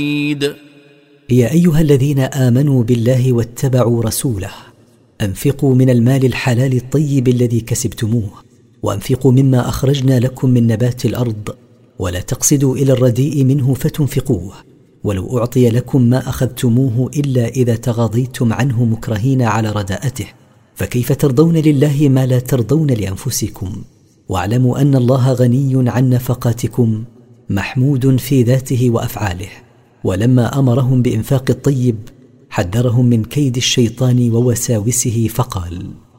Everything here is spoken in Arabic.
يا أيها الذين آمنوا بالله واتبعوا رسوله أنفقوا من المال الحلال الطيب الذي كسبتموه، وأنفقوا مما أخرجنا لكم من نبات الأرض، ولا تقصدوا إلى الرديء منه فتنفقوه، ولو أعطي لكم ما أخذتموه إلا إذا تغاضيتم عنه مكرهين على رداءته، فكيف ترضون لله ما لا ترضون لأنفسكم؟ واعلموا أن الله غني عن نفقاتكم محمود في ذاته وأفعاله. ولما أمرهم بإنفاق الطيب حذرهم من كيد الشيطان ووساوسه فقال: